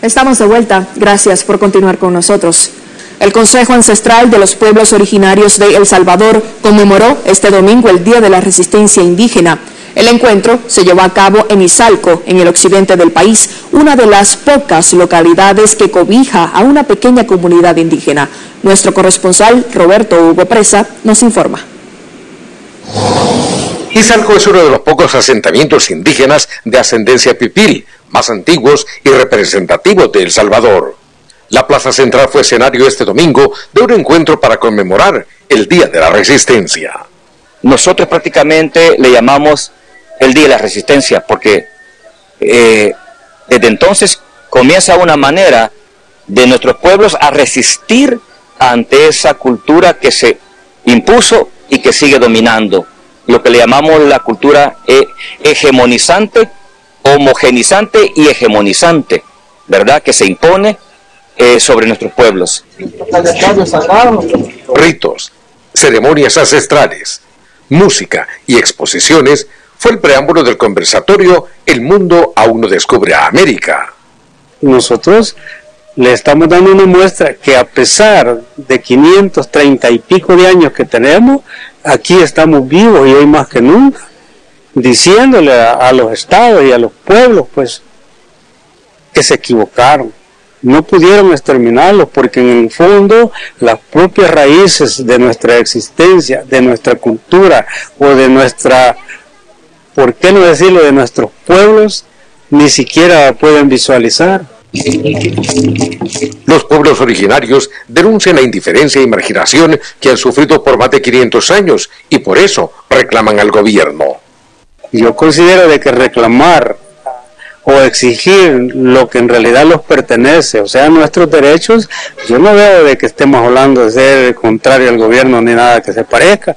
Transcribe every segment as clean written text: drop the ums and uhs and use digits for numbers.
Estamos de vuelta. Gracias por continuar con nosotros. El Consejo Ancestral de los Pueblos Originarios de El Salvador conmemoró este domingo el Día de la Resistencia Indígena. El encuentro se llevó a cabo en Izalco, en el occidente del país, una de las pocas localidades que cobija a una pequeña comunidad indígena. Nuestro corresponsal, Roberto Hugo Presa, nos informa. Izalco es uno de los pocos asentamientos indígenas de ascendencia pipil, más antiguos y representativos de El Salvador. La plaza central fue escenario este domingo de un encuentro para conmemorar el Día de la Resistencia. Nosotros prácticamente le llamamos el Día de la Resistencia porque desde entonces comienza una manera de nuestros pueblos a resistir ante esa cultura que se impuso y que sigue dominando. Lo que le llamamos la cultura hegemonizante, homogenizante y hegemonizante, ¿verdad? Que se impone sobre nuestros pueblos. Ritos, ceremonias ancestrales, música y exposiciones fue el preámbulo del conversatorio El mundo aún no descubre a América. Nosotros le estamos dando una muestra que a pesar de 530 y pico de años que tenemos, aquí estamos vivos y hoy más que nunca, diciéndole a los estados y a los pueblos pues que se equivocaron. No pudieron exterminarlos porque en el fondo las propias raíces de nuestra existencia, de nuestra cultura o de nuestra, ¿por qué no decirlo?, de nuestros pueblos, ni siquiera pueden visualizar. Los pueblos originarios denuncian la indiferencia y marginación que han sufrido por más de 500 años y por eso reclaman al gobierno. Yo considero de que reclamar o exigir lo que en realidad los pertenece, o sea, nuestros derechos, yo no veo de que estemos hablando de ser contrario al gobierno ni nada que se parezca.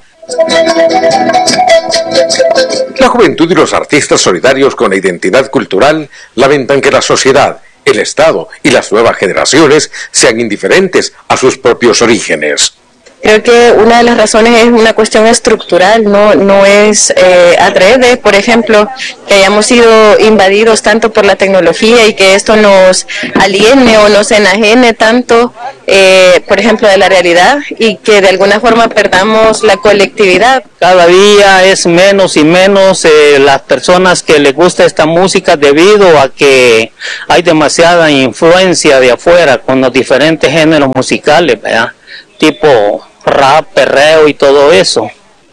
La juventud y los artistas solidarios con la identidad cultural lamentan que la sociedad, el Estado y las nuevas generaciones sean indiferentes a sus propios orígenes. Creo que una de las razones es una cuestión estructural, no es adrede, por ejemplo, que hayamos sido invadidos tanto por la tecnología y que esto nos aliene o nos enajene tanto, por ejemplo, de la realidad y que de alguna forma perdamos la colectividad. Cada día es menos y menos las personas que les gusta esta música debido a que hay demasiada influencia de afuera con los diferentes géneros musicales, ¿verdad? Tipo rap, perreo y todo eso.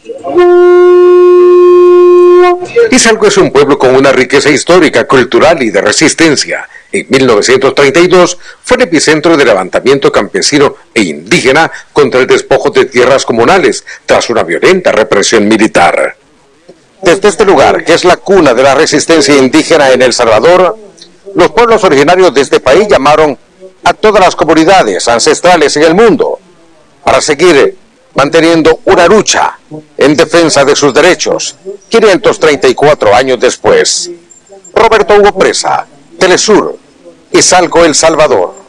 Izalco es un pueblo con una riqueza histórica, cultural y de resistencia. En 1932 fue el epicentro del levantamiento campesino e indígena contra el despojo de tierras comunales tras una violenta represión militar. Desde este lugar, que es la cuna de la resistencia indígena en El Salvador, los pueblos originarios de este país llamaron a todas las comunidades ancestrales en el mundo para seguir manteniendo una lucha en defensa de sus derechos, 534 años después. Roberto Hugo Presa, Telesur, Izalco, El Salvador.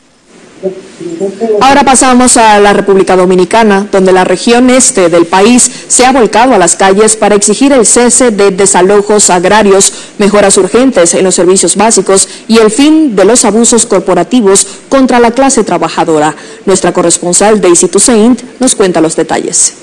Ahora pasamos a la República Dominicana, donde la región este del país se ha volcado a las calles para exigir el cese de desalojos agrarios, mejoras urgentes en los servicios básicos y el fin de los abusos corporativos contra la clase trabajadora. Nuestra corresponsal Daisy Toussaint nos cuenta los detalles.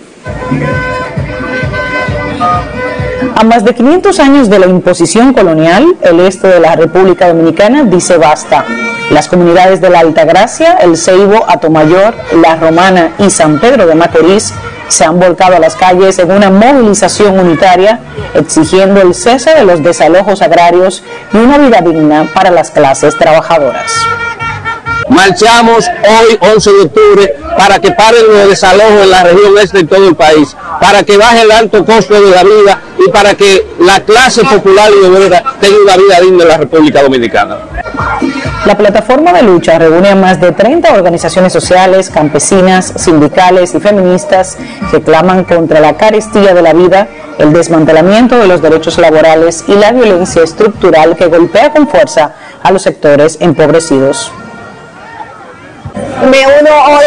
A más de 500 años de la imposición colonial, el este de la República Dominicana dice basta. Las comunidades de la Altagracia, El Ceibo, Atomayor, La Romana y San Pedro de Macorís se han volcado a las calles en una movilización unitaria exigiendo el cese de los desalojos agrarios y una vida digna para las clases trabajadoras. Marchamos hoy, 11 de octubre, para que paren los desalojos en la región este y todo el país, para que baje el alto costo de la vida y para que la clase popular y obrera tenga una vida digna en la República Dominicana. La plataforma de lucha reúne a más de 30 organizaciones sociales, campesinas, sindicales y feministas que claman contra la carestía de la vida, el desmantelamiento de los derechos laborales y la violencia estructural que golpea con fuerza a los sectores empobrecidos. Me uno hoy